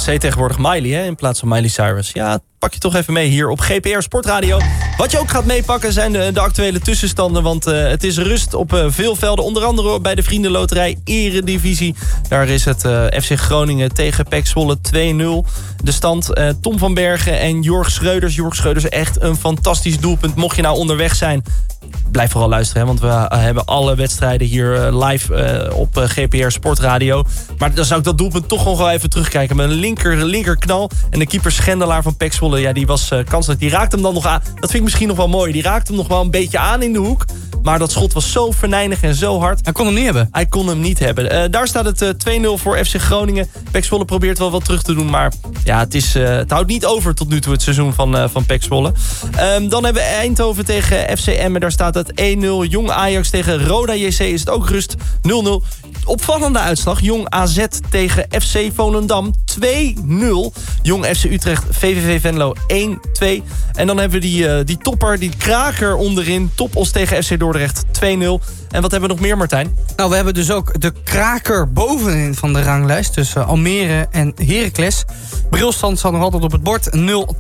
Ze heet tegenwoordig Miley, hè, in plaats van Miley Cyrus. Ja, pak je toch even mee hier op GPR Sportradio. Wat je ook gaat meepakken zijn de actuele tussenstanden. Want het is rust op veel velden. Onder andere bij de Vriendenloterij Eredivisie. Daar is het FC Groningen tegen PEC Zwolle 2-0. De stand Tom van Bergen en Jorg Schreuders. Jorg Schreuders echt een fantastisch doelpunt. Mocht je nou onderweg zijn, blijf vooral luisteren. Hè, want we hebben alle wedstrijden hier live op GPR Sportradio. Maar dan zou ik dat doelpunt toch nog wel even terugkijken. Met een linker knal. En de keeper Schendelaar van PEC Zwolle, ja, die was kanselijk. Die raakte hem dan nog aan. Dat vind ik misschien nog wel mooi. Die raakte hem nog wel een beetje aan in de hoek. Maar dat schot was zo venijnig en zo hard. Hij kon hem niet hebben. Hij kon hem niet hebben. Daar staat het 2-0 voor FC Groningen. PEC Zwolle probeert wel wat terug te doen. Maar ja, het houdt niet over tot nu toe het seizoen van PEC Zwolle. Dan hebben we Eindhoven tegen FC Emmen. Daar staat het 1-0. Jong Ajax tegen Roda JC is het ook rust 0-0. Opvallende uitslag. Jong AZ tegen FC Volendam 2-0. Jong FC Utrecht VVV Venlo 1-2. En dan hebben we die topper, die kraker onderin. Topos tegen FC Dordrecht 2-0. En wat hebben we nog meer, Martijn? Nou, we hebben dus ook de kraker bovenin van de ranglijst. Tussen Almere en Heracles. Brilstand staat nog altijd op het bord. 0-0.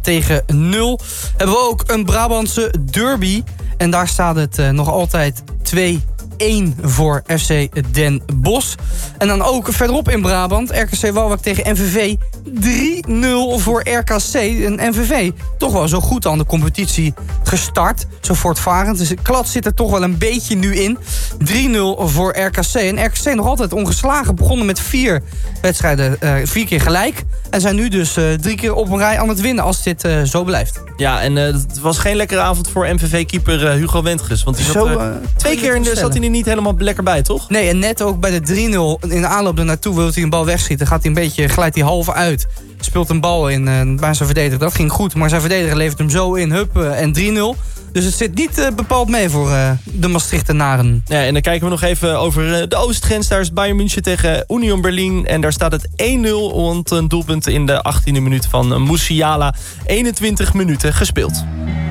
Hebben we ook een Brabantse derby. En daar staat het nog altijd 2-1 voor FC Den Bosch. En dan ook verderop in Brabant. RKC Waalwijk tegen MVV. 3-0 voor RKC. En MVV toch wel zo goed aan de competitie gestart. Zo voortvarend. Dus de klad zit er toch wel een beetje nu in. 3-0 voor RKC. En RKC nog altijd ongeslagen. Begonnen met 4 wedstrijden. 4 keer gelijk. En zijn nu dus 3 keer op een rij aan het winnen als dit zo blijft. Ja, en het was geen lekkere avond voor MVV-keeper Hugo Wendges. Want die zat, 2 keer zat hij er niet helemaal lekker bij, toch? Nee, en net ook bij de 3-0 in de aanloop ernaartoe wil hij een bal wegschieten. Glijdt hij half uit. Speelt een bal in bij zijn verdediger. Dat ging goed, maar zijn verdediger levert hem zo in. Hup, en 3-0. Dus het zit niet bepaald mee voor de Maastrichtenaren. Ja, en dan kijken we nog even over de oostgrens. Daar is Bayern München tegen Union Berlin. En daar staat het 1-0. Want een doelpunt in de 18e minuut van Musiala. 21 minuten gespeeld.